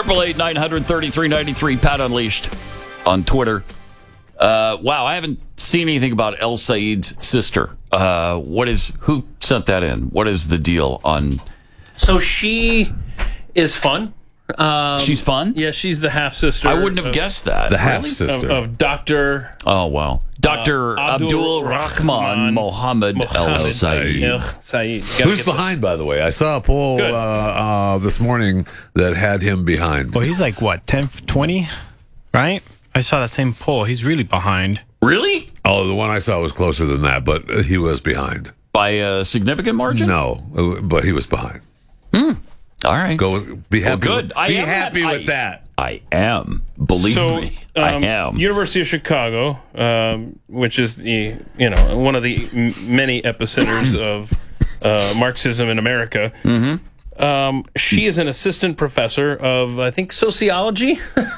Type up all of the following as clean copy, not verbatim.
888-933-93, Pat Unleashed on Twitter. Wow, I haven't seen anything about El Said's sister. Who sent that in? What is the deal on? So she is fun. She's fun? Yeah, she's the half-sister. I wouldn't have guessed that. The half-sister. Of Dr. Oh, wow. Dr. Abdul Rahman Mohammed El Said. Who's behind, by the way? I saw a poll this morning that had him behind. Well, he's like, what, 10, 20? Right? I saw that same poll. He's really behind. Really? Oh, the one I saw was closer than that, but he was behind. By a significant margin? No, but he was behind. All right. Be happy. Good. Be happy with that. I am. Believe me, I am. University of Chicago, which is one of the many epicenters of Marxism in America. Mm-hmm. She is an assistant professor of, I think, sociology.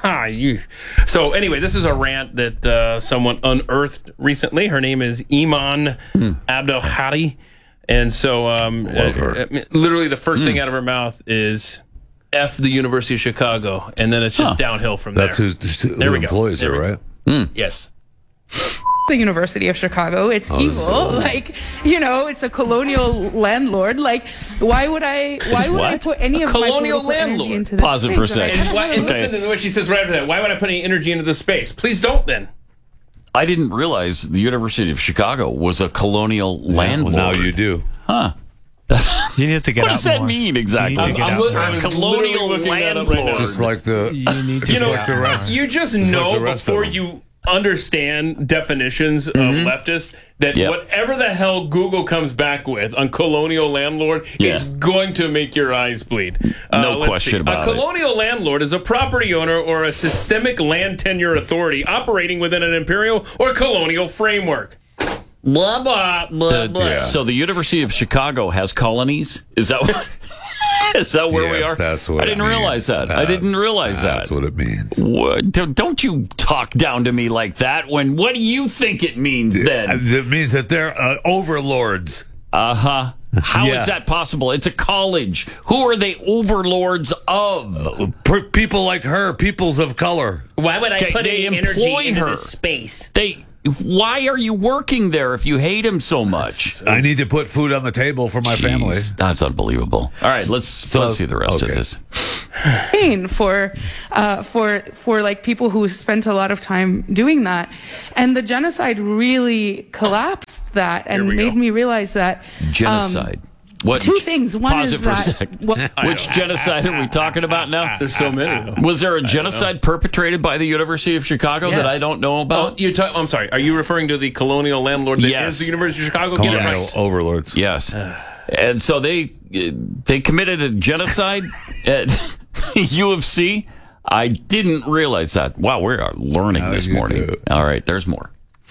So anyway, this is a rant that someone unearthed recently. Her name is Iman Abdelhadi. And so literally the first thing out of her mouth is F the University of Chicago. And then it's just downhill from there. That's who employs her, right? Yes. The University of Chicago. It's evil. It's a colonial landlord. Why would I put any of my political energy into this Pause it for a second. And listen to what she says right after that. Why would I put any energy into this space? Please don't then. I didn't realize the University of Chicago was a colonial landlord. Well, now you do. Huh. You need to get out more. What does that mean exactly? I'm colonial landlord. Right just like the the rest. You just know before you understand definitions of leftists that whatever the hell Google comes back with on colonial landlord is going to make your eyes bleed. No question about it. A colonial landlord is a property owner or a systemic land tenure authority operating within an imperial or colonial framework. Blah, blah, blah, blah. So the University of Chicago has colonies? Is that what... Is that where we are? That's what I didn't realize that. I didn't realize that. That's what it means. Don't you talk down to me like that. What do you think it means then? It means that they're overlords. How is that possible? It's a college. Who are they overlords of? People like her, peoples of color. Why would I put any energy into this space? Why are you working there if you hate him so much? I need to put food on the table for my family. That's unbelievable. All right, let's see the rest of this. For people who spent a lot of time doing that, and the genocide really collapsed that and made me realize that genocide. Two things. One is that... Which genocide are we talking about now? There's so many. Was there a genocide perpetrated by the University of Chicago that I don't know about? I'm sorry. Are you referring to the colonial landlord that is the University of Chicago? Colonial overlords. Yes. And so they committed a genocide at U of C? I didn't realize that. Wow, we are learning this morning. All right, there's more.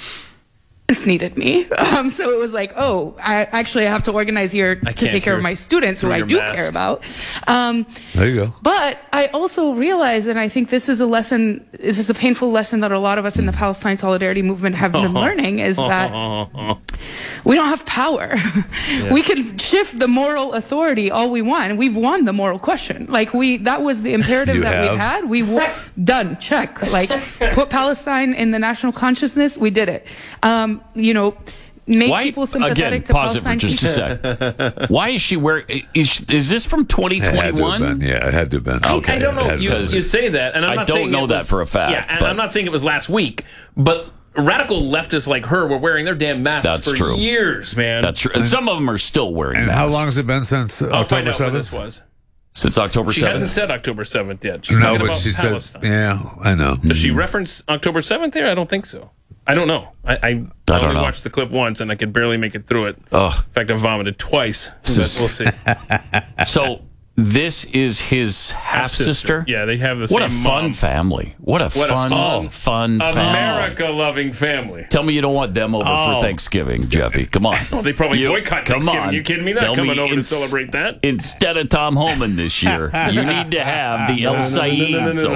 Needed me. So it was like, I have to organize here to take care of my students who I do care about. There you go. But I also realized, and I think this is a painful lesson that a lot of us in the Palestine Solidarity Movement have been learning, is that we don't have power. We can shift the moral authority all we want. We've won the moral question. That was the imperative we had. Done. Check. Put Palestine in the national consciousness. We did it. Make people sympathetic to Palestine. Pause it for just a sec. Why is she wearing... Is this from 2021? It had to have been. Okay. I don't know. You say that, and I don't know that for a fact. Yeah, and I'm not saying it was last week, but radical leftists like her were wearing their damn masks for years, man. That's true. And some of them are still wearing masks. And how long has it been since October 7th? This was. Since October 7th? She hasn't said October 7th yet. She's talking about Palestine. Yeah, I know. Does she reference October 7th there? I don't think so. I don't know. I only watched the clip once, and I could barely make it through it. In fact, I vomited twice. But we'll see. So this is his half-sister? Yeah, they have the same mom. What a fun family. What a fun family. America-loving family. Tell me you don't want them over for Thanksgiving, Jeffy. Come on. Well, they probably boycott Thanksgiving. Are you kidding me? They're coming over to celebrate that. Instead of Tom Homan this year, you need to have the El Saids over.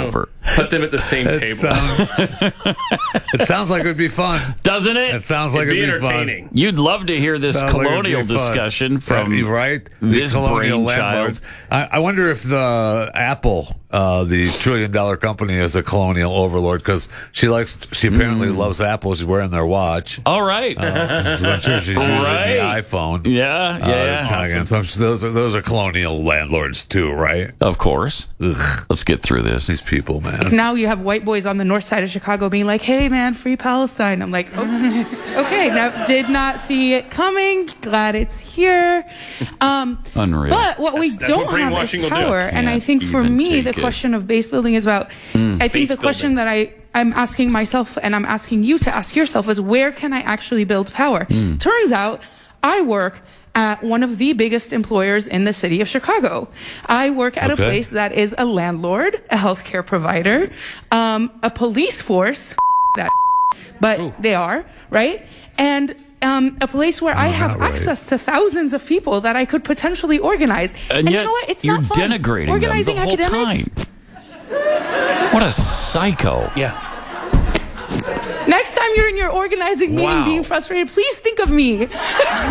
Put them at the same table. It sounds like it would be fun. Doesn't it? It sounds like It'd be it'd be entertaining. fun. You'd love to hear this Sounds like it'd colonial be fun. discussion from right? this The colonial brainchild. landlords. I wonder if the Apple, the $1 trillion company, is a colonial overlord because she apparently loves Apple. She's wearing their watch. All right. So I'm sure she's using the iPhone. Yeah. So those are colonial landlords too, right? Of course. Ugh, Let's get through this. these people, man. Now you have white boys on the north side of Chicago being like, hey, man, free Palestine. I'm like, okay, now did not see it coming. Glad it's here. Unreal. But what we That's don't what have brainwashing will is do. power. And I Can't think for even me, the take it. question of base building is about, I think Base the question that I'm asking myself and I'm asking you to ask yourself is, where can I actually build power? Turns out I work at one of the biggest employers in the city of Chicago. I work at a place that is a landlord, a healthcare provider, a police force, but they are, right? And a place where I have access to thousands of people that I could potentially organize. And you yet know what? It's you're not fun. denigrating Organizing them the whole academics. time. What a psycho. Yeah. Next time you're in your organizing meeting Wow. being frustrated, please think of me. Think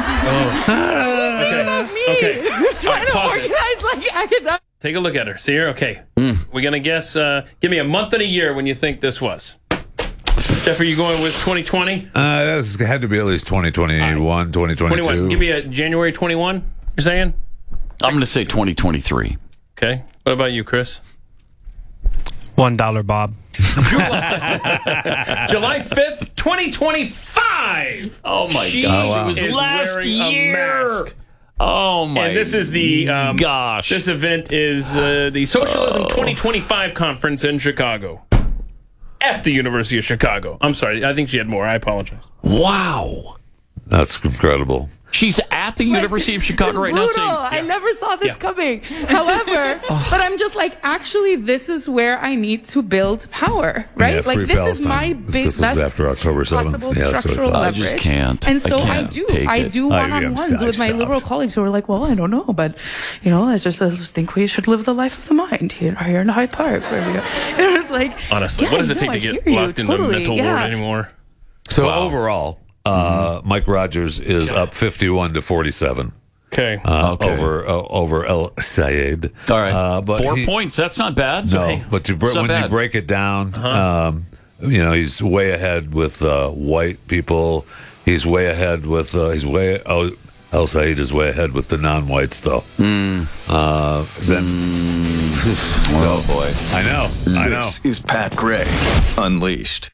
of me. Okay. Trying to Pause it. organize like academics. Take a look at her. See her? Okay. We're going to guess. Give me a month and a year when you think this was. Jeff, are you going with 2020? This had to be at least 2021, 2022. 21. Give me a January 21, you're saying? I'm going to say 2023. Okay. What about you, Chris? $1, Bob. July 5th, 2025. Oh, my She gosh. It was is last wearing year. a mask. Oh, my And this is the gosh. This event is the Socialism 2025 conference in Chicago. F the University of Chicago. I'm sorry. I think she had more. I apologize. Wow. That's incredible. She's at the University of Chicago right now Brutal. saying, I never saw this coming. However, but I'm just like, actually, this is where I need to build power, right? Yeah, like free this is my Palestine. big This is best after October 7th. possible Yeah, that's what I structural thought. I leverage. just can't. And so I can't take I it. do I'm one-on-ones with my stopped. liberal colleagues who are like, well, I don't know, but I just think we should live the life of the mind here in Hyde Park. Where we go. And it's like, Honestly, yeah, what does it no, take I to get hear you, locked in the totally, mental yeah. ward anymore? So overall, Mike Rogers is up 51-47 Okay. over El Sayed. all right, but 4 points. That's not bad. No, but It's not when you bad. break it down, he's way ahead with white people. He's way ahead with El Sayed is way ahead with the non-whites, though. Oh, boy. I know. This is Pat Gray Unleashed.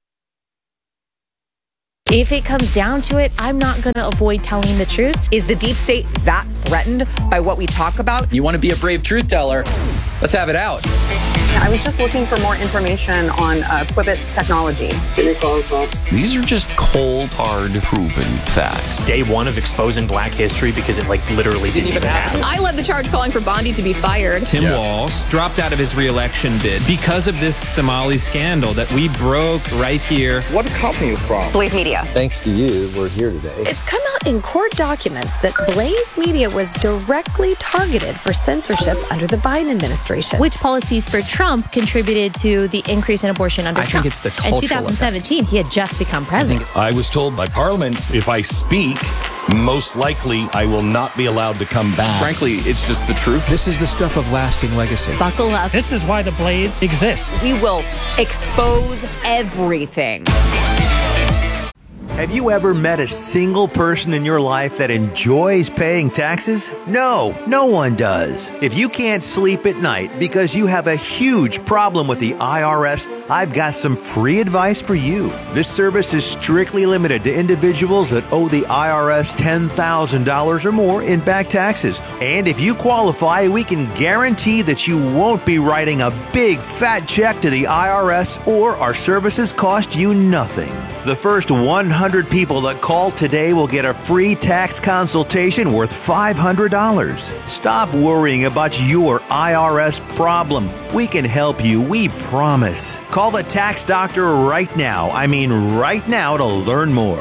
If it comes down to it, I'm not going to avoid telling the truth. Is the deep state that threatened by what we talk about? You want to be a brave truth teller? Let's have it out. I was just looking for more information on Quibbit's technology. These are just cold, hard, proven facts. Day one of exposing black history because it literally didn't even happen. I led the charge calling for Bondi to be fired. Tim Walz dropped out of his re-election bid because of this Somali scandal that we broke right here. What company are you from? Blaze Media. Thanks to you, we're here today. It's come out in court documents that Blaze Media was directly targeted for censorship under the Biden administration. Which policies for Trump contributed to the increase in abortion under Trump? I think it's the cultural In 2017, he had just become president. I was told by Parliament if I speak, most likely I will not be allowed to come back. Frankly, it's just the truth. This is the stuff of lasting legacy. Buckle up. This is why the Blaze exists. We will expose everything. Have you ever met a single person in your life that enjoys paying taxes? No, no one does. If you can't sleep at night because you have a huge problem with the IRS, I've got some free advice for you. This service is strictly limited to individuals that owe the IRS $10,000 or more in back taxes. And if you qualify, we can guarantee that you won't be writing a big fat check to the IRS, or our services cost you nothing. The first 100 people that call today will get a free tax consultation worth $500. Stop worrying about your IRS problem. We can help you, we promise. Call the Tax Doctor right now. I mean right now to learn more.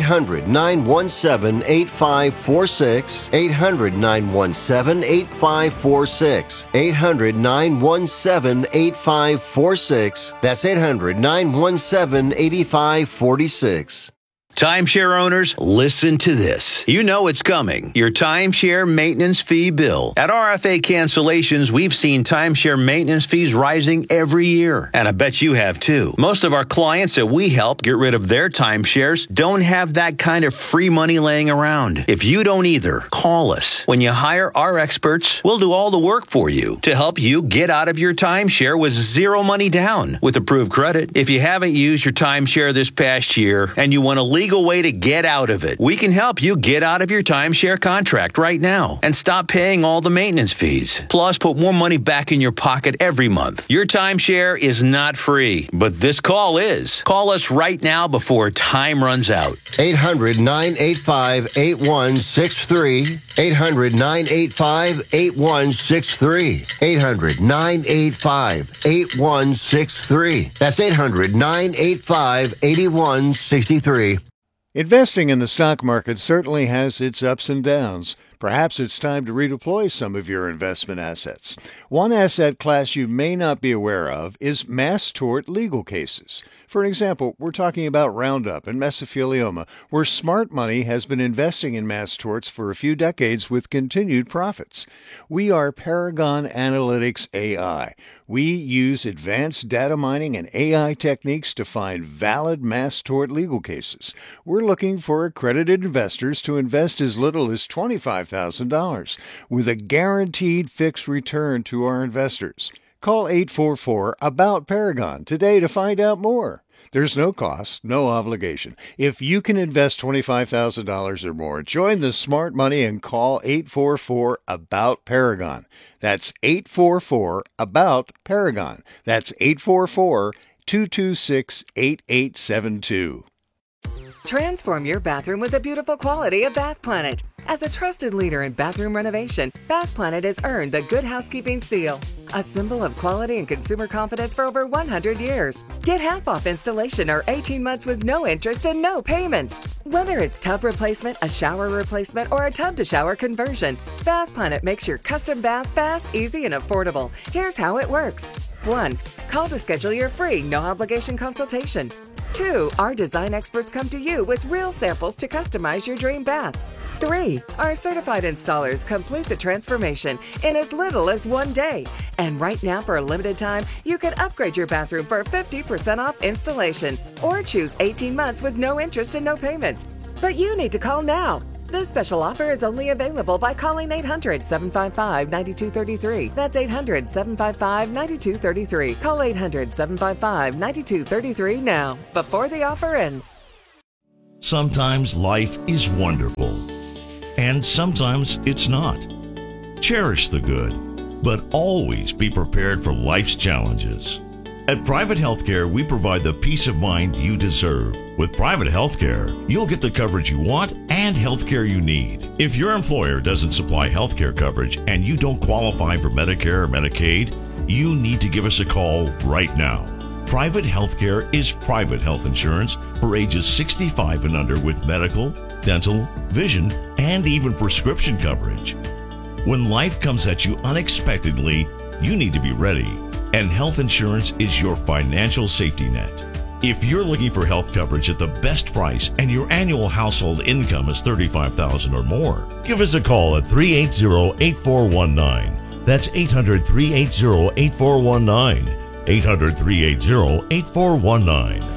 800-917-8546. 800-917-8546. 800-917-8546. That's 800-917-8546. Timeshare owners, listen to this. You know it's coming. Your timeshare maintenance fee bill. At RFA Cancellations, we've seen timeshare maintenance fees rising every year. And I bet you have too. Most of our clients that we help get rid of their timeshares don't have that kind of free money laying around. If you don't either, call us. When you hire our experts, we'll do all the work for you to help you get out of your timeshare with zero money down with approved credit. If you haven't used your timeshare this past year and you want to legal way to get out of it, we can help you get out of your timeshare contract right now and stop paying all the maintenance fees. Plus, put more money back in your pocket every month. Your timeshare is not free, but this call is. Call us right now before time runs out. 800-985-8163. 800-985-8163. 800-985-8163. That's 800-985-8163. Investing in the stock market certainly has its ups and downs. Perhaps it's time to redeploy some of your investment assets. One asset class you may not be aware of is mass tort legal cases. For example, we're talking about Roundup and mesothelioma, where smart money has been investing in mass torts for a few decades with continued profits. We are Paragon Analytics AI. We use advanced data mining and AI techniques to find valid mass tort legal cases. We're looking for accredited investors to invest as little as $25,000 with a guaranteed fixed return to our investors. Call 844-ABOUT-PARAGON today to find out more. There's no cost, no obligation. If you can invest $25,000 or more, join the smart money and call 844-ABOUT-PARAGON. That's 844-ABOUT-PARAGON. That's 844-226-8872. Transform your bathroom with the beautiful quality of Bath Planet. As a trusted leader in bathroom renovation, Bath Planet has earned the Good Housekeeping seal, a symbol of quality and consumer confidence for over 100 years. Get half off installation or 18 months with no interest and no payments. Whether it's tub replacement, a shower replacement, or a tub-to-shower conversion, Bath Planet makes your custom bath fast, easy, and affordable. Here's how it works. 1. Call to schedule your free, no-obligation consultation. 2. Our design experts come to you with real samples to customize your dream bath. 3. Our certified installers complete the transformation in as little as 1 day. And right now, for a limited time, you can upgrade your bathroom for 50% off installation or choose 18 months with no interest and no payments. But you need to call now. This special offer is only available by calling 800-755-9233. That's 800-755-9233. Call 800-755-9233 now, before the offer ends. Sometimes life is wonderful, and sometimes it's not. Cherish the good, but always be prepared for life's challenges. At Private Healthcare, we provide the peace of mind you deserve. With Private Healthcare, you'll get the coverage you want and healthcare you need. If your employer doesn't supply healthcare coverage and you don't qualify for Medicare or Medicaid, you need to give us a call right now. Private Healthcare is private health insurance for ages 65 and under with medical, dental, vision, and even prescription coverage. When life comes at you unexpectedly, you need to be ready, and health insurance is your financial safety net. If you're looking for health coverage at the best price and your annual household income is $35,000 or more, give us a call at 380-8419. That's 800-380-8419. 800-380-8419.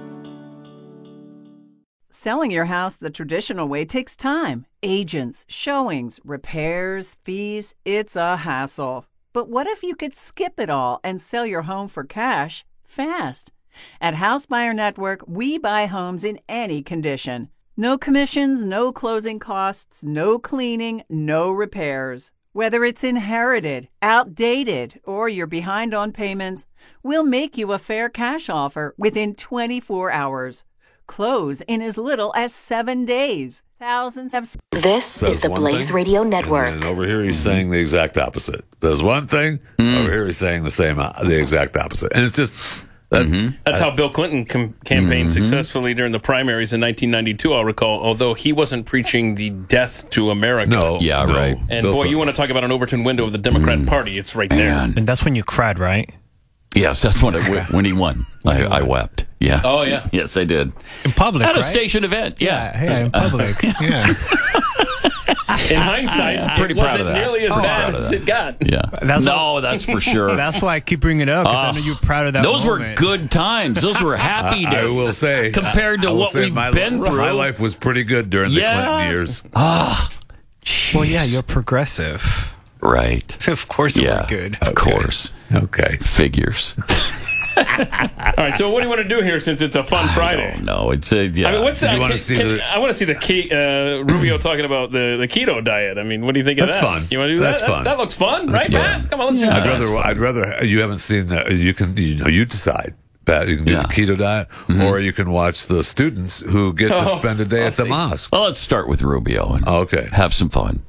Selling your house the traditional way takes time. Agents, showings, repairs, fees, it's a hassle. But what if you could skip it all and sell your home for cash fast? At House Buyer Network, we buy homes in any condition. No commissions, no closing costs, no cleaning, no repairs. Whether it's inherited, outdated, or you're behind on payments, we'll make you a fair cash offer within 24 hours. Close in as little as 7 days. Thousands have... This is the Blaze Radio Network. And over here he's saying the exact opposite. There's one thing, over here he's saying the exact opposite. And it's just, That's how Bill Clinton campaigned successfully during the primaries in 1992, I'll recall, although he wasn't preaching the death to America. Right. And boy, you want to talk about an Overton window of the Democrat Party, it's right there. And that's when you cried, right? Yes, that's when he won. I wept. Yeah. Oh, yeah. Yes, I did. In public, At a right? station event, Yeah, in public. Yeah. In hindsight, I'm pretty it proud wasn't of that. nearly as bad as it got. Yeah. That's for sure. That's why I keep bringing it up, because I know you're proud of that Those moment. were good times. Those were happy days. I will say, compared to what we've been through. My life was pretty good during the Clinton years. Well, yeah, you're progressive. Right. Of course it was good. Of course. Okay. Figures. All right, so what do you want to do here since it's a fun Friday? No, it's a I mean, what's that? You want to see I want to see the Rubio talking about the keto diet. I mean, what do you think of That's that? fun. You want to do That's that? fun. That looks fun, That's right, fun. Matt? Come on, let's do that. I'd rather you haven't seen that. You can you decide. Pat, you can do the keto diet, or you can watch the students who get to spend a day at the mosque. Well, let's start with Rubio and have some fun.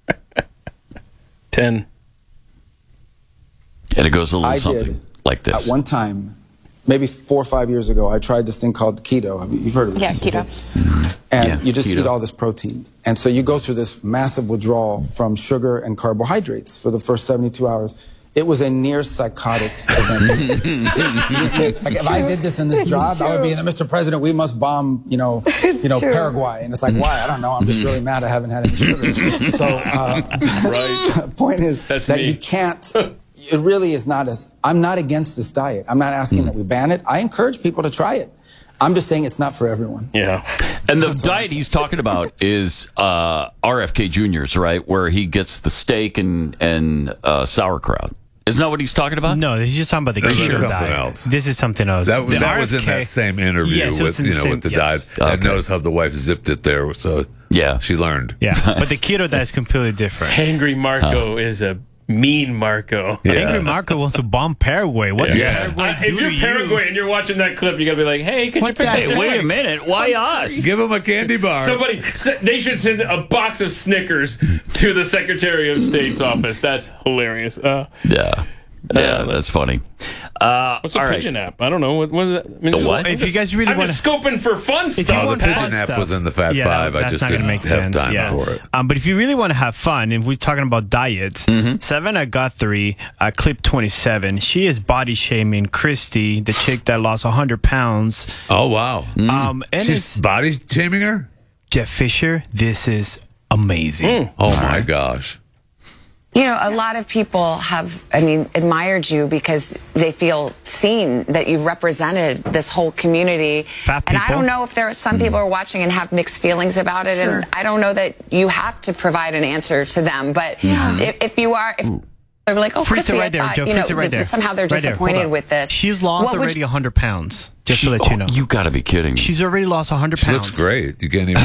10. And it goes a little something like this. At one time, maybe 4 or 5 years ago, I tried this thing called keto. You've heard of this? Yeah, keto. And you just keto. eat all this protein. And so you go through this massive withdrawal from sugar and carbohydrates for the first 72 hours. It was a near psychotic event. Like if I did this in this job, I would be in Mr. President, we must bomb, Paraguay. And it's like, why? I don't know. I'm just really mad I haven't had any sugar. So the point is you can't. It really is not I'm not against this diet. I'm not asking that we ban it. I encourage people to try it. I'm just saying it's not for everyone. Yeah. And the diet he's talking about is RFK Jr.'s, right? Where he gets the steak and sauerkraut. Isn't that what he's talking about? No, he's just talking about the keto diet. Else. This is something else. That was in that same interview with the diet. And notice how the wife zipped it there. So she learned. Yeah, but the keto diet is completely different. Angry Marco is a mean Marco. Yeah. Angry Marco wants to bomb Paraguay. What did Paraguay do if you're to Paraguay and you're watching that clip, you got to be like, hey, could you pick Hey, wait a minute. Why us? Give him a candy bar. They should send a box of Snickers to the Secretary of State's office. That's hilarious. Yeah, that's funny. What's a pigeon app? I don't know. What is that? I mean, the what? If you guys really I'm want just scoping for fun stuff. The pigeon app was in the Fat Five. I just didn't have time for it. But if you really want to have fun, if we're talking about diets, Savannah Guthrie, clip 27, she is body shaming Christy, the chick that lost 100 pounds. Oh, wow. And she's body shaming her? Jeff Fisher, this is amazing. Oh, my gosh. You know, a lot of people have, admired you because they feel seen, that you've represented this whole community. Fat and I people? don't know if there are some people are watching and have mixed feelings about it. Sure. And I don't know that you have to provide an answer to them. But if they're like, oh, Freeze it Chrissy, right there, I Joe. thought, Freeze it right there. somehow they're Right there. Hold disappointed on. with this. She's lost already 100 pounds, just to let you know. You got to be kidding me. She's already lost 100 She pounds. looks great. You can't even...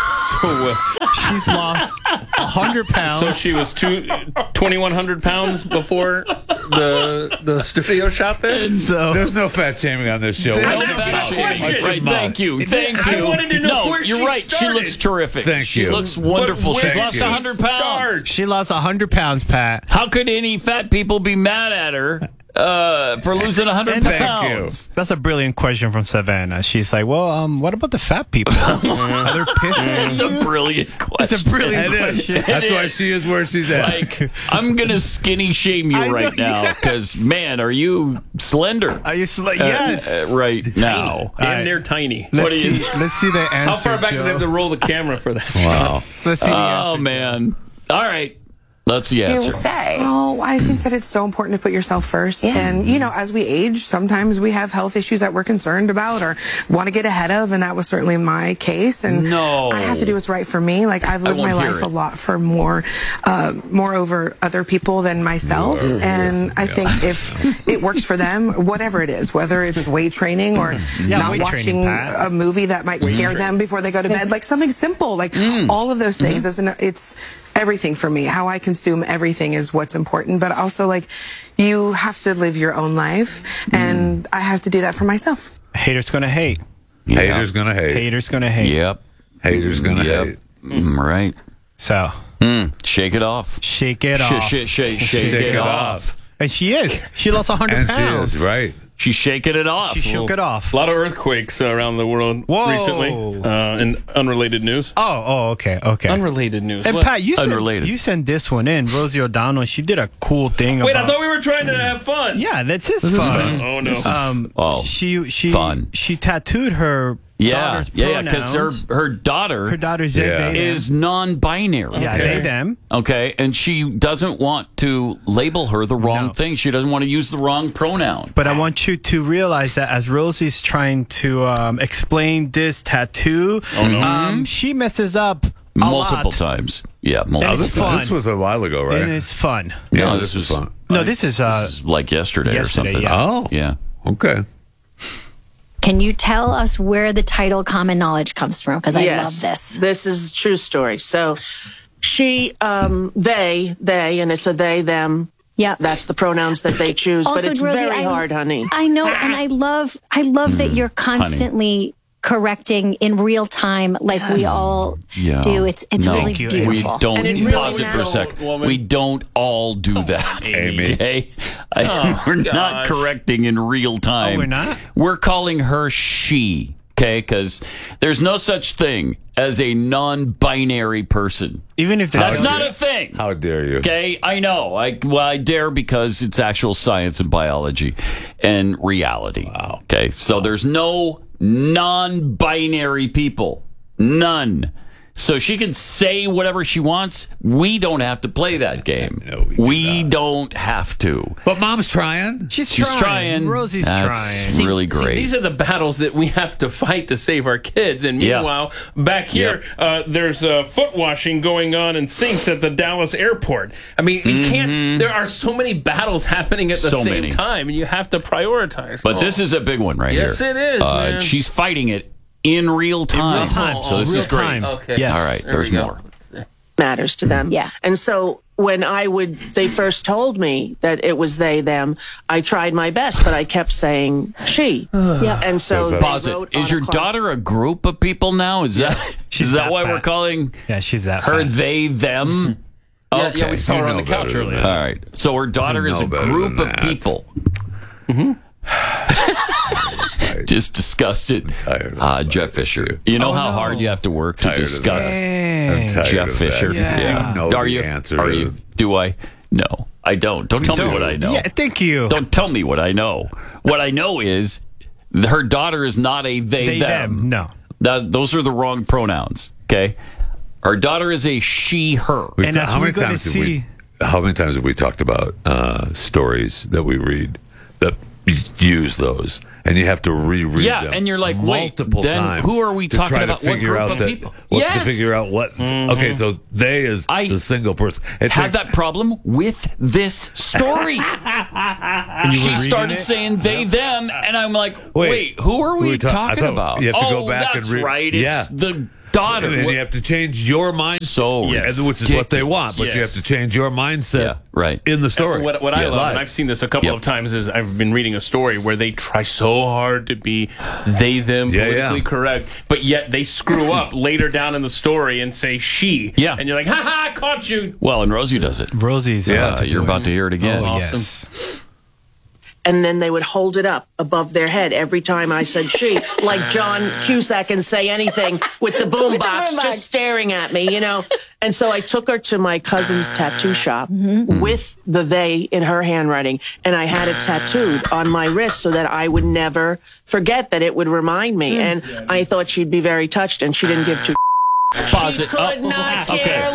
She's lost 100 pounds. So she was 2,100 pounds before the studio shop in? So there's no fat shaming on this show. No fat shaming. Right, thank you. I wanted to know where you're she right. started. She looks terrific. Thank you. She looks wonderful. But She's where lost did she 100 pounds. She lost 100 pounds, Pat. How could any fat people be mad at her for losing 100 pounds? That's a brilliant question from Savannah. She's like, well, what about the fat people? Are there It's a brilliant question. It's a brilliant question. That's why she is where she's at. Like, I'm going to skinny shame you right now because, man, are you slender? Are you yes. Right now. Damn near tiny. Let's see the answer. How far back Joe. do they have to roll the camera for that? Wow. Let's see the answer. Oh, man. All right. That's the You answer. say. Oh, I think that it's so important to put yourself first. Yeah. And, as we age, sometimes we have health issues that we're concerned about or want to get ahead of. And that was certainly my case. And I have to do what's right for me. Like, I've lived my life a lot for more over other people than myself. And I think if it works for them, whatever it is, whether it's weight training or not watching a movie that might scare them before they go to bed, like something simple, like all of those things, it's everything for me. How I consume everything is what's important, but also like you have to live your own life, and I have to do that for myself. Haters gonna hate. Yeah. Haters gonna hate. Haters gonna hate. Yep. Haters gonna hate. Right. So shake it off. Shake it off. Shake it off. And she is. She lost 100 And pounds. she is, right. She's shaking it off. She shook it off. A lot of earthquakes around the world recently. In unrelated news. Okay. Unrelated news. And What? Pat, you sent this one in. Rosie O'Donnell, she did a cool thing. Wait, I thought we were trying to have fun. Yeah, that's his fun. Oh no. She tattooed her daughter's pronouns. because her daughter's is non-binary. Yeah, they, them. Okay, and she doesn't want to label her the wrong thing. She doesn't want to use the wrong pronoun. But I want you to realize that as Rosie's trying to explain this tattoo, she messes up multiple times. Yeah, multiple times. This was a while ago, right? And it's fun. Yeah, this is fun. No, this is like yesterday or something. Yeah. Oh, yeah. Okay. Can you tell us where the title Common Knowledge comes from? Because I love this. This is a true story. So she, they, and it's a they, them. Yeah. That's the pronouns that they choose, Also, but it's Rosie, very hard, honey. I know, and I love that you're constantly correcting in real time like we all do. It's really beautiful. We don't really pause it for a sec. We don't all do that, Amy. Okay? We're not correcting in real time. Oh, we're not? We're calling her she. Okay, because there's no such thing as a non-binary person. Even if that's not a thing. How dare you? Okay, I know. I dare because it's actual science and biology and reality. Wow. Okay, so there's no non-binary people. None. So she can say whatever she wants. We don't have to play that game. No, we don't have to. But Mom's trying. She's trying. Rosie's trying. Really great. These are the battles that we have to fight to save our kids. And meanwhile, back here, there's foot washing going on in sinks at the Dallas airport. I mean, you can't. There are so many battles happening at the same time, and you have to prioritize. But this is a big one right here. Yes, it is, man. She's fighting it in real time. So this is great. Okay. Yes. All right, there's more. Matters to them. Yeah. And so when they first told me that it was they, them, I tried my best, but I kept saying she. Yeah. And so they Pause wrote it. Is your daughter a group of people now? Is that why we're calling she's that her fat. they, them? Okay. Yeah, we saw her on the couch earlier. All right. So her daughter is a group of people. Just discussed it. Jeff Fisher. You know how hard you have to work to discuss Jeff Fisher? Yeah. You know Are the you? answer. Are you? Do I? No, I don't. Don't tell me what I know. Yeah, thank you. Don't tell me what I know. What I know is her daughter is not a they them. No. Those are the wrong pronouns. Okay. Her daughter is a she, her. And how many times have we talked about stories that we read that use those, and you have to reread them? And you're like, multiple times. Who are we to talking try about? To figure what out group of people? To figure out what. Okay, so they is the single person. Had that problem with this story. She started saying they, them, and I'm like, wait, who are we talking about? You have to go back that's and read. right. It's the daughter. And you have to change your mind. Which is what they want, but you have to change your mindset in the story. What I love, and I've seen this a couple of times, is I've been reading a story where they try so hard to be they, them, politically correct, but yet they screw up later down in the story and say she. Yeah. And you're like, ha ha, I caught you. Well, and Rosie does it. Rosie's you're about to hear it again. Awesome. Yes. And then they would hold it up above their head every time I said she, like John Cusack and Say Anything with the boombox just staring at me, you know. And so I took her to my cousin's tattoo shop with the they in her handwriting, and I had it tattooed on my wrist so that I would never forget, that it would remind me. And I thought she'd be very touched, and she didn't give two. She could not care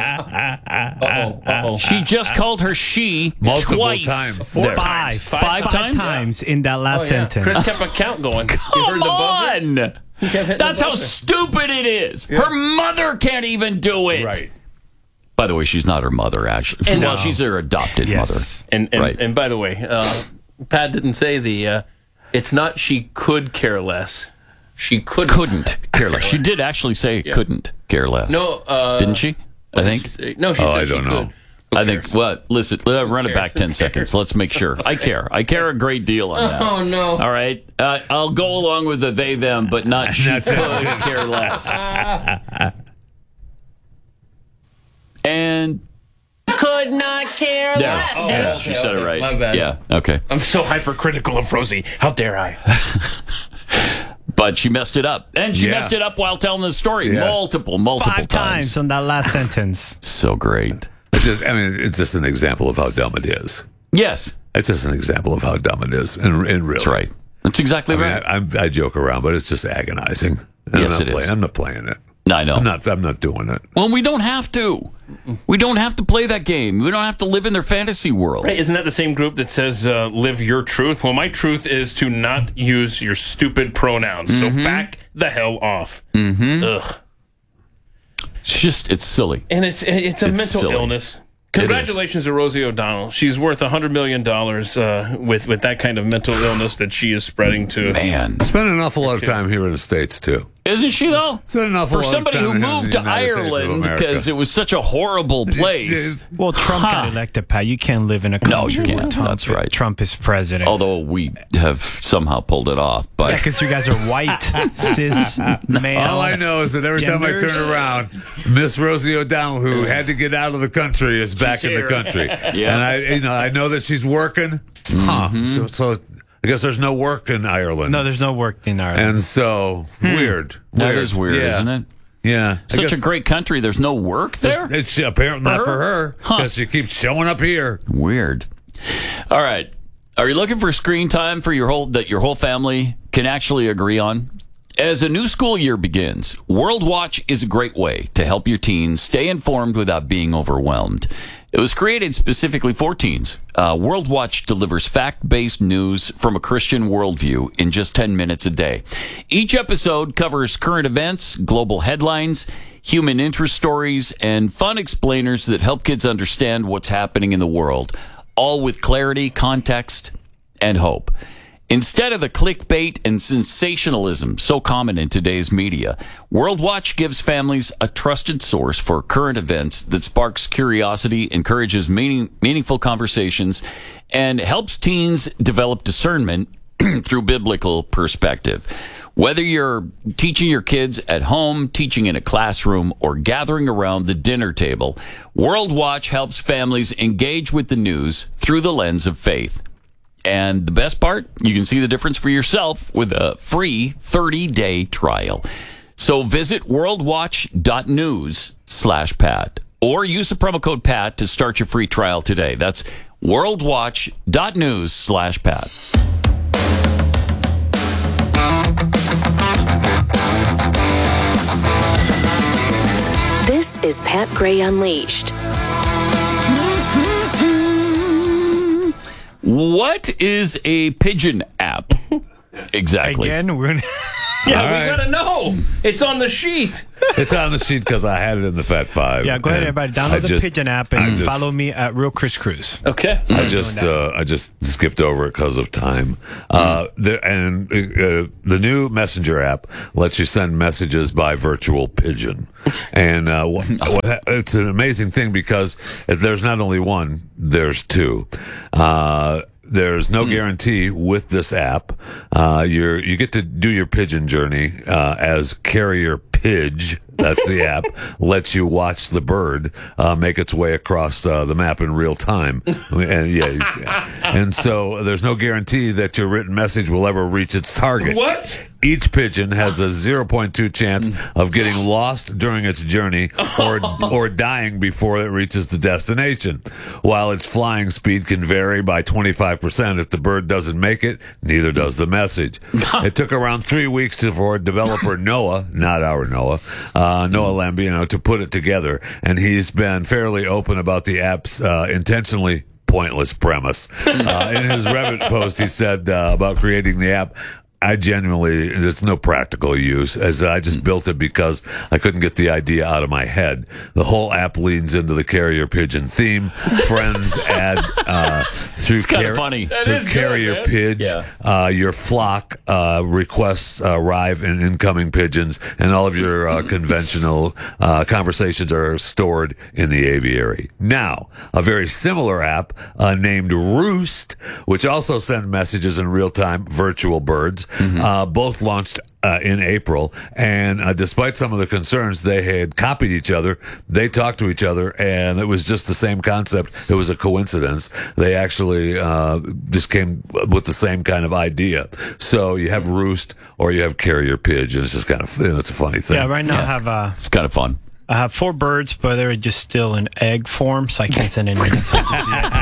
less. She just called her she multiple twice. times. Five times in that last sentence. Chris kept a count going. Come you heard the buzzer? That's how stupid it is. Her mother can't even do it. Right. By the way, she's not her mother, actually. And, she's her adopted mother. And by the way, Pat didn't say it's not she could care less. She couldn't care less. She did actually say couldn't care less. No, didn't she? I think. No, she said I she don't know. could. I think. Well, listen. Run it back 10 seconds. Let's make sure. I care. I care a great deal on that. Oh no! All right. I'll go along with the they them, but not she could care less. And could not care less. Yeah, she said it right. My bad. Yeah, okay. I'm so hypercritical of Rosie. How dare I? But she messed it up. And she messed it up while telling the story multiple 5 times on that last sentence. So great. It's just an example of how dumb it is. Yes. It's just an example of how dumb it is. And really. That's right. That's exactly right. I joke around, but it's just agonizing. Yes, it is. I'm not playing it. I know. I'm not doing it. Well, we don't have to. We don't have to play that game. We don't have to live in their fantasy world. Right, isn't that the same group that says live your truth? Well, my truth is to not use your stupid pronouns. So back the hell off. Ugh. It's silly. And it's a mental silly. illness. Congratulations to Rosie O'Donnell. She's worth $100 million with that kind of mental illness that she is spreading to. Man. Spent an awful lot of time here in the States, too. Isn't she, though? Spent an awful For lot somebody of time who moved to Ireland because it was such a horrible place. Well, Trump got elected, Pat. You can't live in a country No, you where can't. That's right. Trump is president. Although we have somehow pulled it off. But because you guys are white, cis, male. All I know is that every time I turn around, Miss Rosie O'Donnell, who had to get out of the country, is back in the country. Yeah. And I know that she's working. So I guess there's no work in Ireland. No, there's no work in Ireland. And so, weird. That is weird, isn't it? Yeah. Such a great country. There's no work there? It's apparently not for her because she keeps showing up here. Weird. All right. Are you looking for screen time for your whole family can actually agree on? As a new school year begins, World Watch is a great way to help your teens stay informed without being overwhelmed. It was created specifically for teens. World Watch delivers fact-based news from a Christian worldview in just 10 minutes a day. Each episode covers current events, global headlines, human interest stories, and fun explainers that help kids understand what's happening in the world, all with clarity, context, and hope. Instead of the clickbait and sensationalism so common in today's media, World Watch gives families a trusted source for current events that sparks curiosity, encourages meaningful conversations, and helps teens develop discernment through biblical perspective. Whether you're teaching your kids at home, teaching in a classroom, or gathering around the dinner table, World Watch helps families engage with the news through the lens of faith. And the best part, you can see the difference for yourself with a free 30-day trial. So visit worldwatch.news/Pat or use the promo code PAT to start your free trial today. That's worldwatch.news/Pat. This is Pat Gray Unleashed. What is a pigeon app? Exactly. Again, we're gonna... Yeah, All we right. gotta know. It's on the sheet. It's on the sheet because I had it in the Fat Five. Yeah, go ahead, everybody. Download the Pigeon app and follow me at Real Chris Cruz. Okay. I just skipped over it because of time. The new Messenger app lets you send messages by virtual pigeon, and it's an amazing thing because there's not only one, there's two. There's no guarantee with this app. You get to do your pigeon journey as Carrier Pidge. That's the app. Lets you watch the bird make its way across the map in real time. And so there's no guarantee that your written message will ever reach its target. What? Each pigeon has a 0.2 chance of getting lost during its journey or dying before it reaches the destination. While its flying speed can vary by 25%, if the bird doesn't make it, neither does the message. It took around 3 weeks for developer Noah, not our Noah Lambino, to put it together, and he's been fairly open about the app's intentionally pointless premise. In his Reddit post, he said about creating the app, there's no practical use, as I just built it because I couldn't get the idea out of my head. The whole app leans into the Carrier Pigeon theme. Friends add through Carrier Pidge. Yeah. Your flock requests arrive in incoming pigeons, and all of your conventional conversations are stored in the aviary. Now, a very similar app named Roost, which also sends messages in real time, virtual birds. Both launched in April, and despite some of the concerns, they had copied each other. They talked to each other, and it was just the same concept. It was a coincidence. They actually just came with the same kind of idea. So you have roost or you have carrier pigeon. It's just kind of, it's a funny thing. Yeah, right now I have it's kind of fun. I have 4 birds, but they're just still in egg form, so I can't send any messages yet.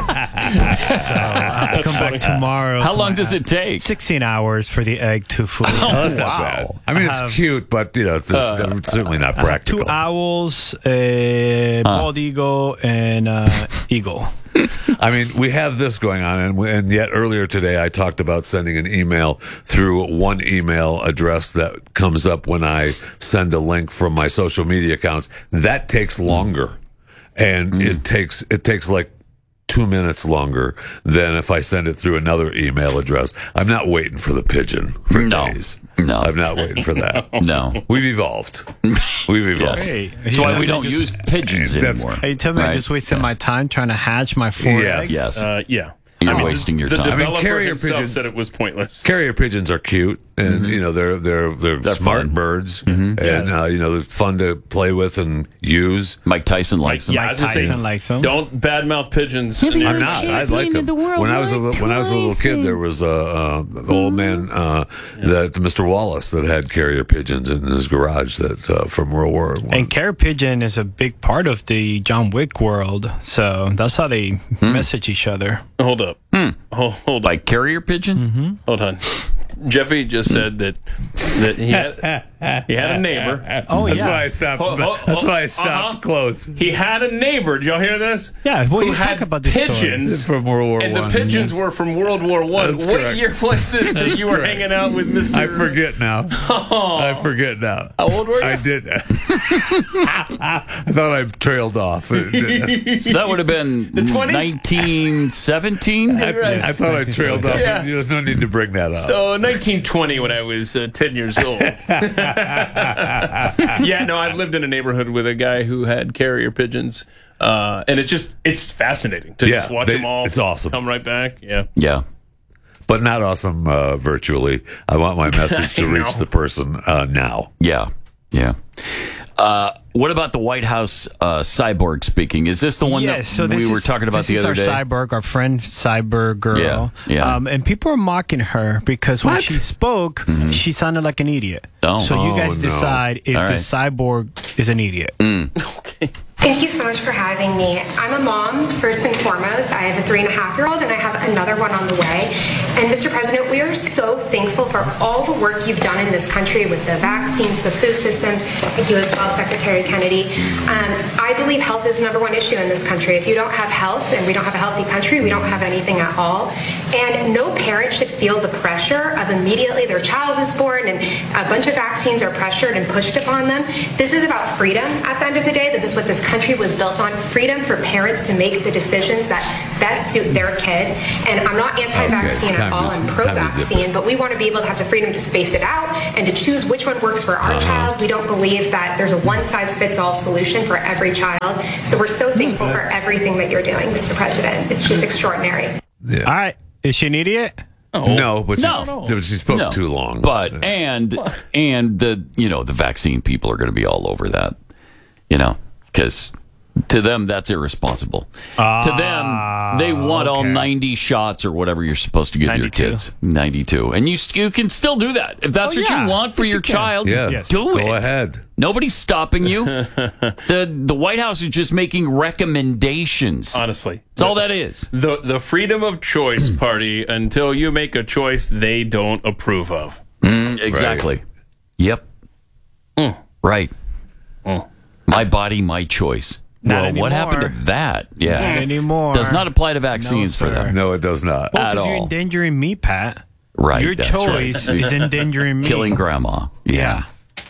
So I'll have to come back tomorrow. How long does it take? 16 hours for the egg to fully. Oh, that's not bad. I mean, it's cute, but it's certainly not practical. 2 owls, a bald eagle, and eagle. I mean, we have this going on, and yet earlier today I talked about sending an email through one email address that comes up when I send a link from my social media accounts. That takes longer, and it takes like 2 minutes longer than if I send it through another email address. I'm not waiting for the pigeon for days. No, I'm not waiting for that. No, we've evolved. We've evolved. Hey, that's why we don't use pigeons anymore. Hey, tell me I just wasted my time trying to hatch my 4 eggs? Yes. Yeah. You're wasting your time. The developer carrier himself pigeons said it was pointless. Carrier pigeons are cute, and they're smart fun. birds, and they're fun to play with and use. Mike Tyson likes them. Yeah, Mike Tyson likes them. Don't badmouth pigeons. Yeah, I'm not. I like them. When I was a little kid, there was a old man that Mr. Wallace that had carrier pigeons in his garage that from World War I. And carrier pigeon is a big part of the John Wick world, so that's how they message each other. Hold up. Hold up. Like carrier pigeon? Mm-hmm. Hold on. Jeffy just said that he had a neighbor. Oh, That's yeah. why I stopped. That's why I stopped close. He had a neighbor. Did y'all hear this? Yeah, well, who you had talk about this pigeons from World War and I. the pigeons were from World War I. What correct. year was this that you were hanging out with Mr. I forget now. Oh. I forget now. How old were you? I did. I thought I trailed off. So that would have been The 20s? 1917? I thought I trailed off. Yeah. There's no need to bring that up. So 1920 when I was 10 years old. Yeah, no, I've lived in a neighborhood with a guy who had carrier pigeons. And it's fascinating to just watch them all. It's awesome. Come right back. Yeah. Yeah. But not awesome virtually. I want my message to reach the person now. Yeah. Yeah. What about the White House cyborg speaking? Is this the one we were talking about the other day? This is our cyborg, our friend cyborg girl. Yeah. And people are mocking her because when she spoke, she sounded like an idiot. Oh. So you guys decide if the cyborg is an idiot. Okay. Thank you so much for having me. I'm a mom, first and foremost. I have a 3.5-year-old, and I have another one on the way. And Mr. President, we are so thankful for all the work you've done in this country with the vaccines, the food systems. Thank you as well, Secretary Kennedy. I believe health is the #1 issue in this country. If you don't have health and we don't have a healthy country, we don't have anything at all. And no parent should feel the pressure of immediately their child is born and a bunch of vaccines are pressured and pushed upon them. This is about freedom at the end of the day. This is what this country was built on, freedom for parents to make the decisions that best suit their kid. And I'm not anti-vaccine at all. I'm pro-vaccine, but we want to be able to have the freedom to space it out and to choose which one works for our child. We don't believe that there's a one-size-fits-all solution for every child. So we're so thankful for everything that you're doing, Mr. President. It's just extraordinary. Yeah. All right. Is she an idiot? No, but she spoke too long. But and the vaccine people are going to be all over that, because to them that's irresponsible. To them, they want all 90 shots or whatever you're supposed to give 92. Your kids. 92, and you can still do that if that's what you want for your child. Yeah, do it. Go ahead. Nobody's stopping you. The White House is just making recommendations. Honestly, that's all that is. The freedom of choice party. Until you make a choice they don't approve of. Exactly. Right. Yep. Right. My body, my choice. Not anymore. What happened to that? Yeah. Not anymore. Does not apply to vaccines for them. No, it does not. Well, at all. You're endangering me, Pat. Right. Your choice is endangering me. Killing grandma. Yeah.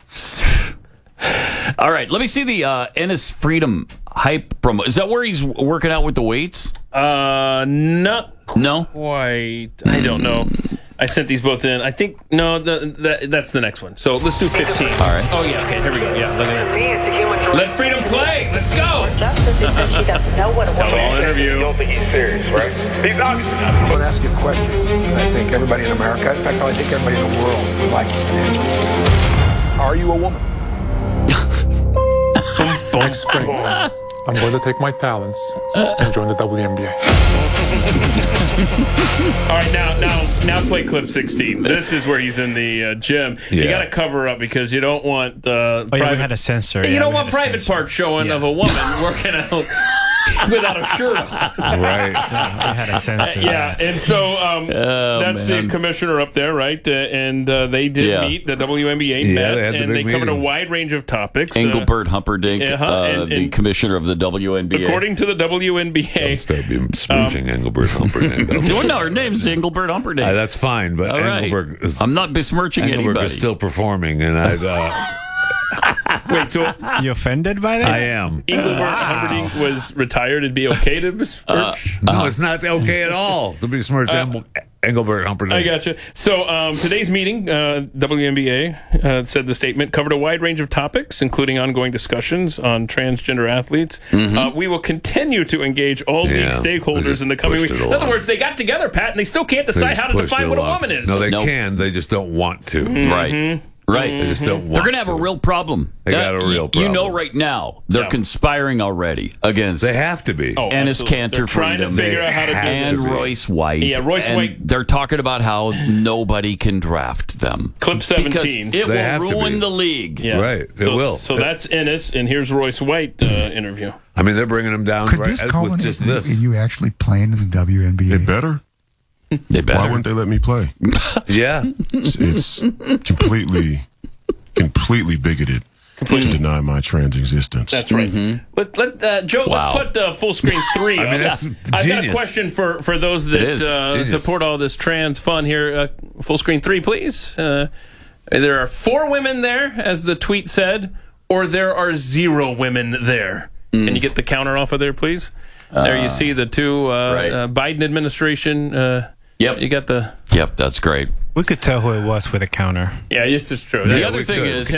All right. Let me see the Ennis Freedom hype promo. Is that where he's working out with the weights? Not no. Quite. I don't know. I sent these both in. I think that's the next one. So let's do 15. All right. Oh yeah. Okay. Here we go. Yeah. Look at this. Let freedom play. Let's go. Tell all interview. You don't think he's serious, right? He's not. I want to ask you a question. I think think everybody in America, in fact, I think everybody in the world would like an answer. Are you a woman? Next spring, I'm going to take my talents and join the WNBA. All right, now play clip 16. This is where he's in the gym. You got to cover up because you don't want we had a censor. You don't want private parts showing of a woman working out without a shirt on. Right. We had a censor. And so that's the commissioner up there, right? And they did meet. The WNBA met, and they covered a meeting. wide range of topics. Engelbert Humperdinck, the commissioner of the WNBA. According to the WNBA, Don't start besmirching Engelbert Humperdinck. No, her name's Engelbert Humperdinck. That's fine, but Engelbert is, I'm not besmirching Engelbert anybody. is still performing, and I. Wait, so you offended by that? I am. Engelbert Humperdinck was retired. It'd be okay to besmirch? No, it's not okay at all to besmirch Engelbert Humperdinck. I gotcha. So today's meeting, WNBA said the statement covered a wide range of topics, including ongoing discussions on transgender athletes. We will continue to engage all league stakeholders in the coming week. In other words, they got together, Pat, and they still can't decide how to define what a woman is. No, they can. They just don't want to. Right. They just don't want They're going to have a real problem. They got a real problem. You know right now, they're conspiring already against... They have to be. Ennis Cantor, they're trying to figure out how to do and this. Royce White. Yeah, Royce White. They're talking about how nobody can draft them. Clip 17. Because it will ruin the league. Yeah. Right. It will. So that's Ennis, and here's Royce White interview. I mean, they're bringing him down Could this call with just this. you actually playing in the WNBA? They better. They better. Why wouldn't they let me play? Yeah. It's completely bigoted to deny my trans existence. That's right. Joe, let's put full screen 3 I mean, up. that's I've got a genius. question for those that support all this trans fun here. Full screen 3, please. There are 4 women there, as the tweet said, or there are 0 women there. Can you get the counter off of there, please? There you see the two Biden administration. Yep. You got the... Yep, that's great. We could tell who it was with a counter. Yeah, this is true. The other thing is,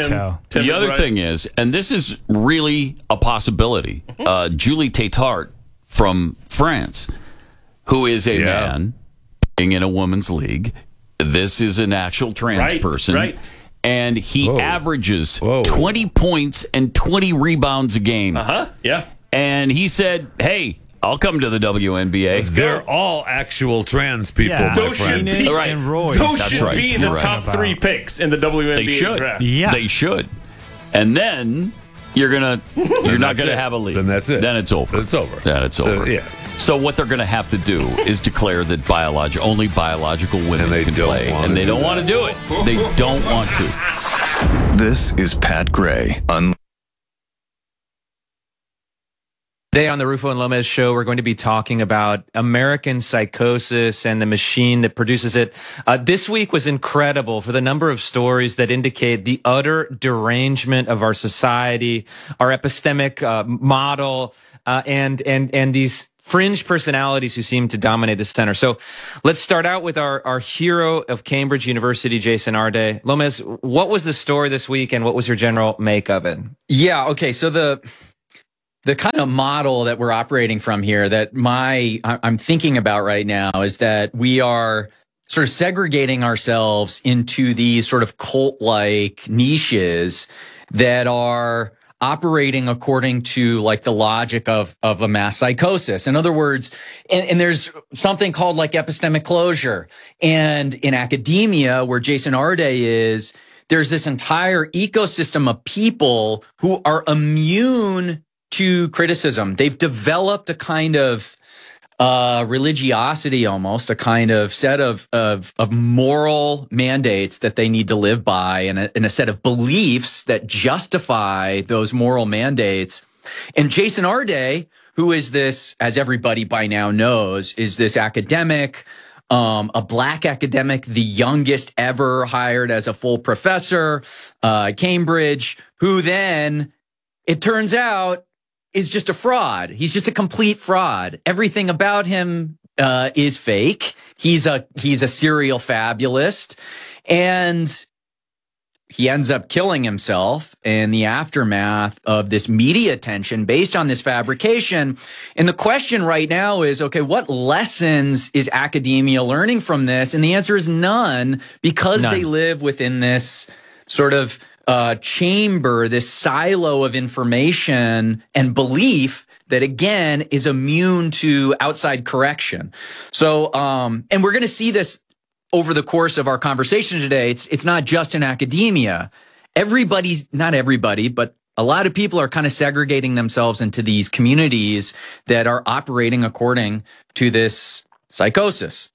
and this is really a possibility, Julie Tétart from France, who is a man playing in a women's league. This is an actual trans person. Right. And he averages 20 points and 20 rebounds a game. Yeah. And he said, hey, I'll come to the WNBA. They're all actual trans people, my Those friend. should be, those should be the top 3 picks in the WNBA draft. Yeah. They should. And then you're not gonna have a league. Then that's it. Then it's over. It's over. Then it's over. Yeah. So what they're going to have to do is declare that only biological women can play, and they don't want to do it. They don't want to. This is Pat Gray. Today on the Rufo and Lomez Show, we're going to be talking about American psychosis and the machine that produces it. This week was incredible for the number of stories that indicate the utter derangement of our society, our epistemic model, and these fringe personalities who seem to dominate the center. So let's start out with our hero of Cambridge University, Jason Arde. Lomez, what was the story this week and what was your general make of it? Yeah, okay, so the kind of model that we're operating from here that I'm thinking about right now is that we are sort of segregating ourselves into these sort of cult-like niches that are operating according to like the logic of a mass psychosis. In other words, and there's something called like epistemic closure. And in academia, where Jason Arde is, there's this entire ecosystem of people who are immune to criticism. They've developed a kind of religiosity, almost a kind of set of moral mandates that they need to live by, and a set of beliefs that justify those moral mandates. And Jason Arde, who is this, as everybody by now knows, is this academic, a black academic, the youngest ever hired as a full professor, Cambridge, who then, it turns out, is just a fraud. He's just a complete fraud. Everything about him is fake. He's a serial fabulist. And he ends up killing himself in the aftermath of this media attention based on this fabrication. And the question right now is, okay, what lessons is academia learning from this? And the answer is none, because they live within this sort of chamber, this silo of information and belief that, again, is immune to outside correction. So, and we're going to see this over the course of our conversation today. It's not just in academia. Not everybody, but a lot of people are kind of segregating themselves into these communities that are operating according to this psychosis.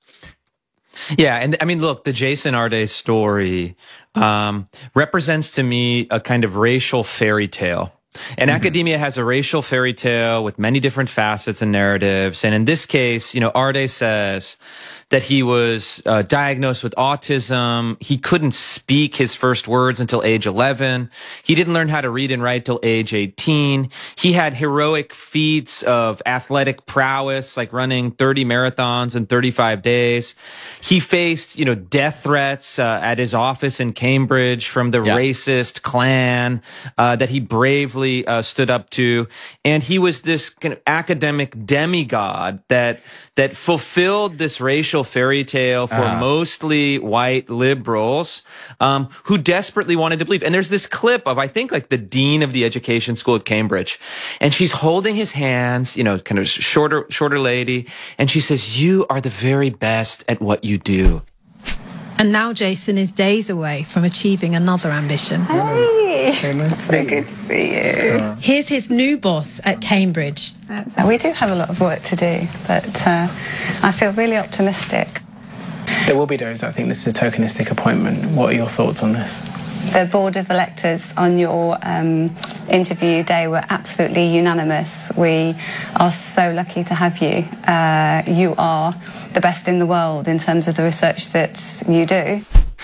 Yeah, and I mean, look, the Jason Arde story represents to me a kind of racial fairy tale. And academia has a racial fairy tale with many different facets and narratives. And in this case, Arde says that he was diagnosed with autism. He couldn't speak his first words until age 11. He didn't learn how to read and write till age 18. He had heroic feats of athletic prowess, like running 30 marathons in 35 days. He faced, death threats at his office in Cambridge from the racist Klan that he bravely stood up to. And he was this kind of academic demigod that fulfilled this racial fairy tale for mostly white liberals who desperately wanted to believe. And there's this clip of, I think, like the dean of the education school at Cambridge, and she's holding his hands, kind of shorter lady, and she says, "You are the very best at what you do." And now Jason is days away from achieving another ambition. Hey, so good to see you. Here's his new boss at Cambridge. We do have a lot of work to do, but I feel really optimistic. There will be those that think this is a tokenistic appointment. What are your thoughts on this? The board of electors on your interview day were absolutely unanimous. We are so lucky to have you. You are the best in the world in terms of the research that you do.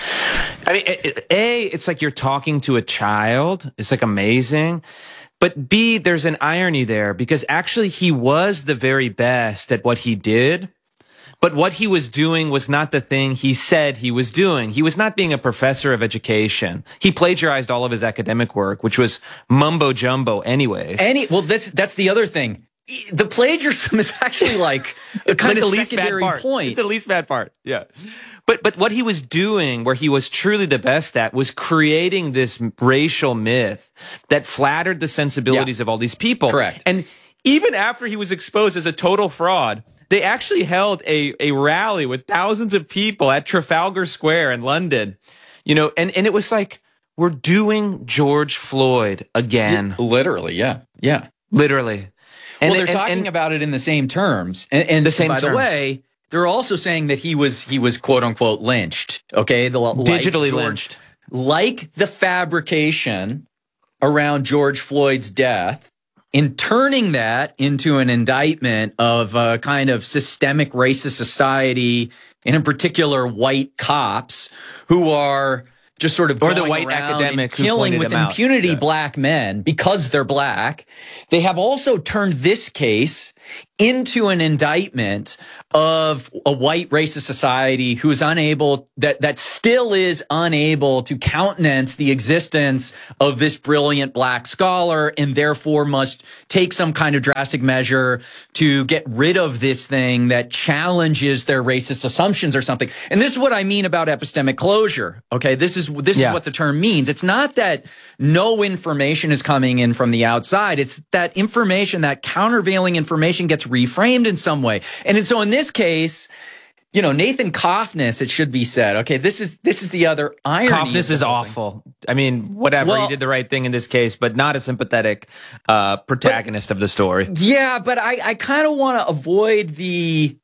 I mean, it's like you're talking to a child. It's like amazing. But B, there's an irony there, because actually he was the very best at what he did. But what he was doing was not the thing he said he was doing. He was not being a professor of education. He plagiarized all of his academic work, which was mumbo jumbo anyways. Well, that's the other thing. The plagiarism is actually like a kind of secondary point. It's the least bad part. Yeah. But what he was doing, where he was truly the best at, was creating this racial myth that flattered the sensibilities of all these people. Correct. And even after he was exposed as a total fraud, they actually held a rally with thousands of people at Trafalgar Square in London, and it was like, we're doing George Floyd again. Literally, yeah. Literally. And they're talking about it in the same terms. And by the way, they're also saying that he was quote unquote lynched. Okay, digitally lynched, like the fabrication around George Floyd's death. In turning that into an indictment of a kind of systemic racist society, and in particular white cops who are just sort of or the white academic killing with impunity black men because they're black. They have also turned this case into an indictment of a white racist society who is unable, that still is unable to countenance the existence of this brilliant black scholar, and therefore must take some kind of drastic measure to get rid of this thing that challenges their racist assumptions or something. And this is what I mean about epistemic closure. Okay, this is what the term means. It's not that no information is coming in from the outside. It's that information, that countervailing information, gets reframed in some way. And so in this case, Nathan Coffness, it should be said. Okay, this is the other irony. Coffness is awful. I mean, whatever, he did the right thing in this case, but not a sympathetic protagonist of the story. Yeah, but I kind of want to avoid the.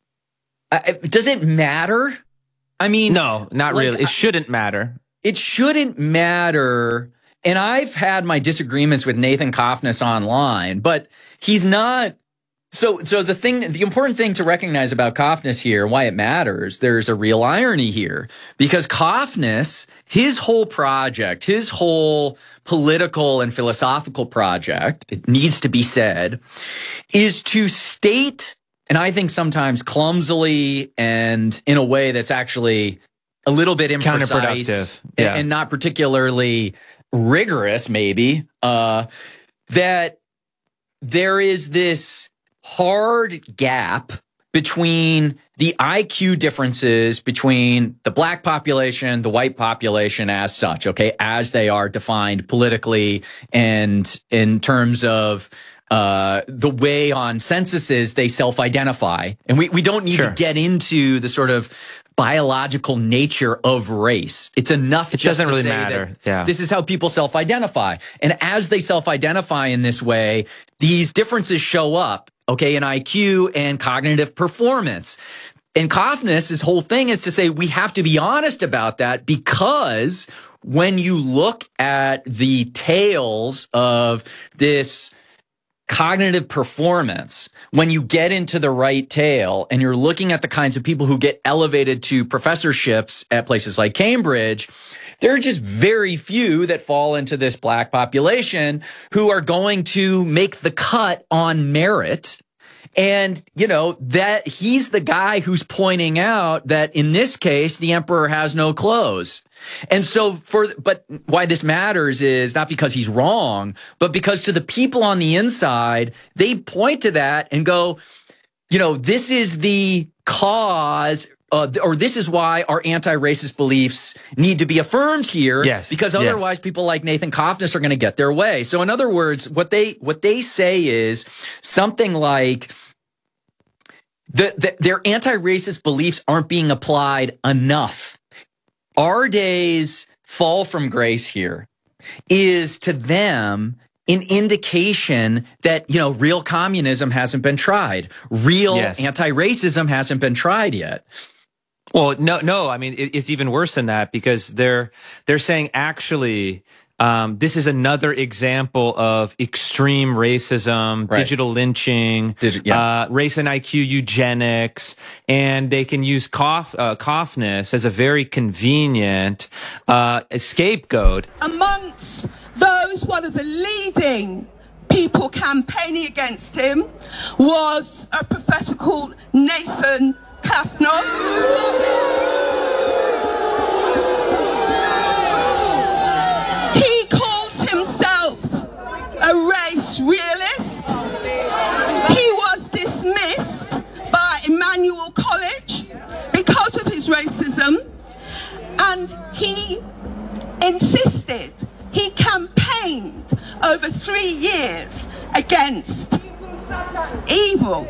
Does it matter? I mean, no, not really. It shouldn't matter. It shouldn't matter. And I've had my disagreements with Nathan Coffness online, but he's not. So the important thing to recognize about Coffness here, why it matters, there's a real irony here, because Coffness, his whole project, his whole political and philosophical project, it needs to be said, is to state, and I think sometimes clumsily and in a way that's actually a little bit imprecise counterproductive, yeah. and not particularly rigorous, maybe, that there is this hard gap between the IQ differences between the black population, the white population as such, okay, as they are defined politically and in terms of the way on censuses they self-identify. And we don't need to get into the sort of biological nature of race. It's enough it just doesn't to really say matter. that this is how people self-identify. And as they self-identify in this way, these differences show up, okay, in IQ and cognitive performance. And Cofness' whole thing is to say we have to be honest about that, because when you look at the tales of this cognitive performance, when you get into the right tale and you're looking at the kinds of people who get elevated to professorships at places like Cambridge, there are just very few that fall into this black population who are going to make the cut on merit. And, that he's the guy who's pointing out that in this case, the emperor has no clothes. And so but why this matters is not because he's wrong, but because to the people on the inside, they point to that and go, this is the cause, or this is why our anti-racist beliefs need to be affirmed here. Yes. Because otherwise people like Nathan Cofness are going to get their way. So in other words, what they say is something like, their anti-racist beliefs aren't being applied enough. Arday's fall from grace here is to them an indication that, real communism hasn't been tried. Real anti-racism hasn't been tried yet. Well, no. I mean, it's even worse than that, because they're saying actually, this is another example of extreme racism, digital lynching, race and IQ eugenics, and they can use Cofness as a very convenient scapegoat. Amongst those, one of the leading people campaigning against him was a professor called Nathan Cofness. Realist. He was dismissed by Emmanuel College because of his racism, and he insisted, he campaigned over 3 years against evil.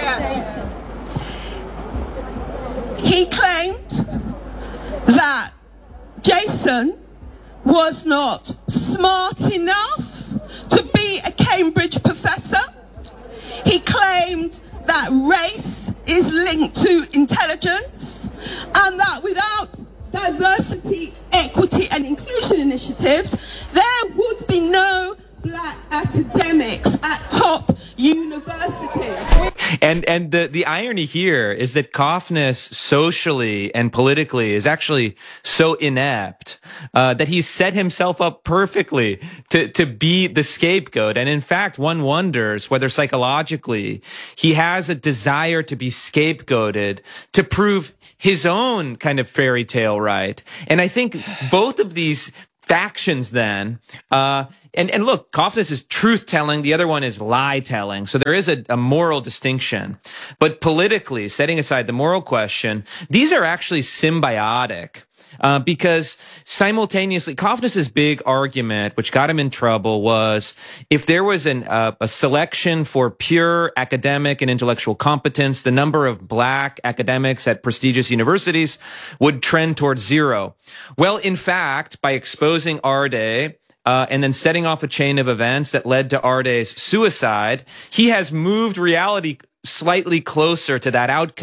He claimed that Jason was not smart enough to be a Cambridge professor. He claimed that race is linked to intelligence, and that without diversity, equity and inclusion initiatives, there would be no black academics at top universities. And the irony here is that Cofness socially and politically is actually so inept that he's set himself up perfectly to be the scapegoat. And in fact, one wonders whether psychologically he has a desire to be scapegoated to prove his own kind of fairy tale right. And I think both of these factions then, and look, Cofness is truth-telling, the other one is lie-telling, so there is a moral distinction. But politically, setting aside the moral question, these are actually symbiotic. Because simultaneously, Cofness's big argument, which got him in trouble, was if there was a selection for pure academic and intellectual competence, the number of black academics at prestigious universities would trend towards zero. Well, in fact, by exposing Arday, and then setting off a chain of events that led to Arday's suicide, he has moved reality slightly closer to that outcome.